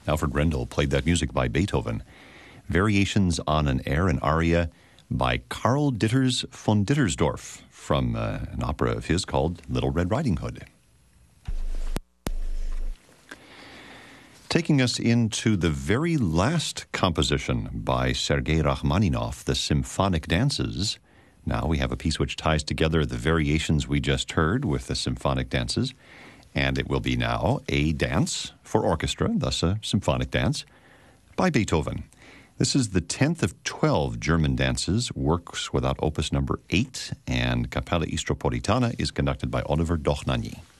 Alfred Rendel played that music by Beethoven. Variations on an Air, an aria by Karl Ditters von Dittersdorf from an opera of his called Little Red Riding Hood. Taking us into the very last composition by Sergei Rachmaninoff, the Symphonic Dances. Now we have a piece which ties together the variations we just heard with the symphonic dances, and it will be now a dance for orchestra, thus a symphonic dance, by Beethoven. This is the 10th of 12 German dances, works without opus number 8, and Capella Istropolitana is conducted by Oliver Dochnany.